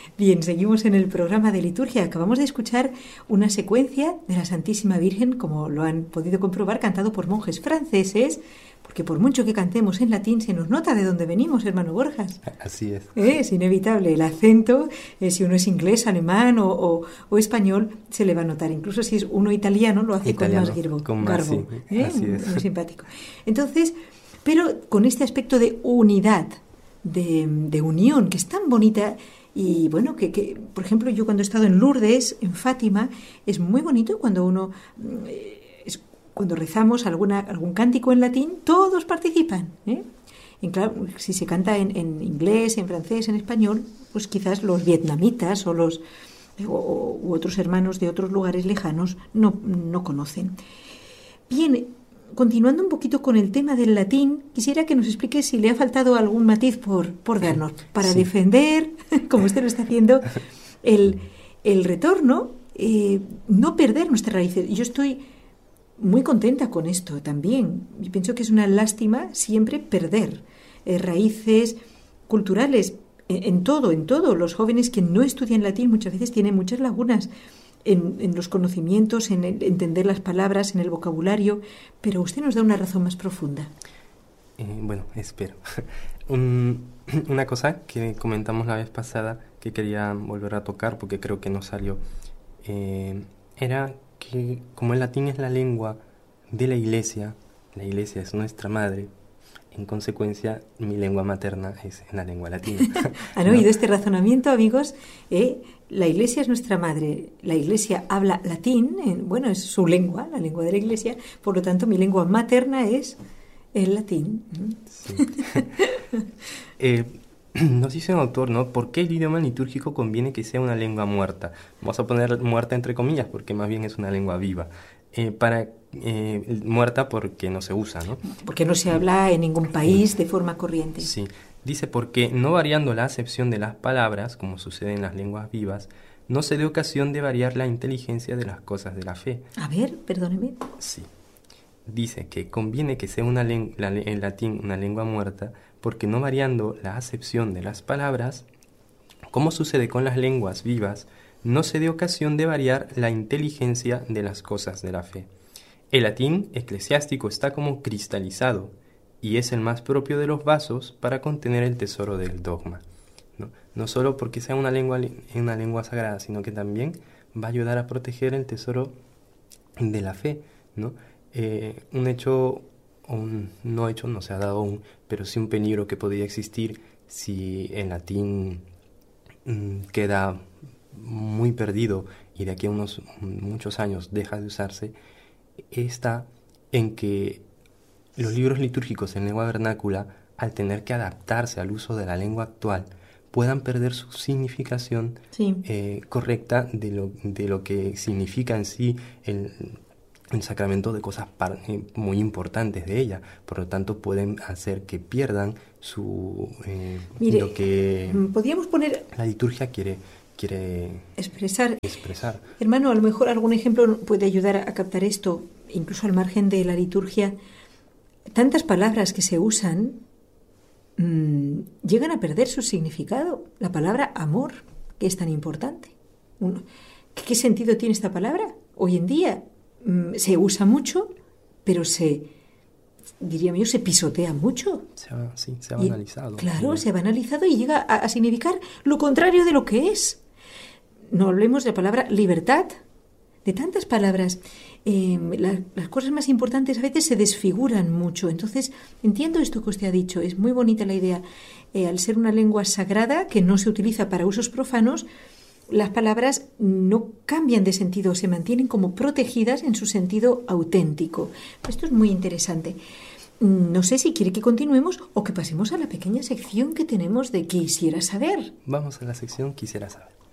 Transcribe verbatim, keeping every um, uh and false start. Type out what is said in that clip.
Bien, seguimos en el programa de liturgia. Acabamos de escuchar una secuencia de la Santísima Virgen, como lo han podido comprobar, cantado por monjes franceses, porque por mucho que cantemos en latín se nos nota de dónde venimos, hermano Borjas. Así es. ¿Eh? Es inevitable. El acento, eh, si uno es inglés, alemán o, o, o español, se le va a notar. Incluso si es uno italiano, lo hace italiano, con más garbo. Con más, garbo sí, ¿eh? Así es. Muy simpático. Entonces, pero con este aspecto de unidad, de, de unión, que es tan bonita. Y bueno, que, que por ejemplo, yo cuando he estado en Lourdes, en Fátima, es muy bonito cuando uno... Eh, Cuando rezamos alguna, algún cántico en latín, todos participan, ¿eh? En claro, si se canta en, en inglés, en francés, en español, pues quizás los vietnamitas o los o, u otros hermanos de otros lugares lejanos no, no conocen. Bien, continuando un poquito con el tema del latín, quisiera que nos explique si le ha faltado algún matiz por, por darnos, para sí. defender, como usted lo está haciendo, el, el retorno, eh, no perder nuestras raíces. Yo estoy muy contenta con esto también. Yo pienso que es una lástima siempre perder eh, raíces culturales en, en todo, en todo. Los jóvenes que no estudian latín muchas veces tienen muchas lagunas en, en los conocimientos, en el, entender las palabras, en el vocabulario, pero usted nos da una razón más profunda. Eh, bueno, espero. Un, una cosa que comentamos la vez pasada que quería volver a tocar porque creo que no salió, eh, era que como el latín es la lengua de la Iglesia, la Iglesia es nuestra madre, en consecuencia mi lengua materna es la lengua latina. ¿Han oído ¿no? este razonamiento, amigos? ¿Eh? La Iglesia es nuestra madre, la Iglesia habla latín, eh, bueno, es su lengua, la lengua de la Iglesia, por lo tanto mi lengua materna es el latín. Sí. eh, Nos dice un autor, ¿no? ¿Por qué el idioma litúrgico conviene que sea una lengua muerta? Vamos a poner muerta entre comillas, porque más bien es una lengua viva. Eh, para eh, muerta porque no se usa, ¿no? Porque no se habla en ningún país de forma corriente. Sí. Dice, porque no variando la acepción de las palabras, como sucede en las lenguas vivas, no se dé ocasión de variar la inteligencia de las cosas de la fe. A ver, perdóneme. Sí. Dice que conviene que sea una len- la, en latín una lengua muerta, porque no variando la acepción de las palabras, como sucede con las lenguas vivas, no se dé ocasión de variar la inteligencia de las cosas de la fe. El latín eclesiástico está como cristalizado, y es el más propio de los vasos para contener el tesoro del dogma. No, no solo porque sea una lengua, una lengua sagrada, sino que también va a ayudar a proteger el tesoro de la fe, ¿no? Eh, un hecho, un no hecho, no se ha dado aún, pero sí un peligro que podría existir si el latín mmm, queda muy perdido y de aquí a unos muchos años deja de usarse, está en que los libros litúrgicos en lengua vernácula, al tener que adaptarse al uso de la lengua actual, puedan perder su significación sí. eh, correcta de lo, de lo que significa en sí el el sacramento, de cosas par- muy importantes de ella, por lo tanto pueden hacer que pierdan su eh, Mire, lo que podríamos poner la liturgia quiere quiere expresar. expresar. Hermano, a lo mejor algún ejemplo puede ayudar a captar esto, incluso al margen de la liturgia. Tantas palabras que se usan mmm, llegan a perder su significado. La palabra amor, que es tan importante. Uno, ¿qué, ¿Qué sentido tiene esta palabra hoy en día? Se usa mucho, pero se, diría yo, se pisotea mucho. Se ha, sí, se ha banalizado. Y, claro, se ha banalizado y llega a, a significar lo contrario de lo que es. No hablemos de la palabra libertad, de tantas palabras. Eh, la, las cosas más importantes a veces se desfiguran mucho. Entonces, entiendo esto que usted ha dicho, es muy bonita la idea. Eh, al ser una lengua sagrada que no se utiliza para usos profanos, las palabras no cambian de sentido, se mantienen como protegidas en su sentido auténtico. Esto es muy interesante. No sé si quiere que continuemos o que pasemos a la pequeña sección que tenemos de Quisiera saber. Vamos a la sección Quisiera saber.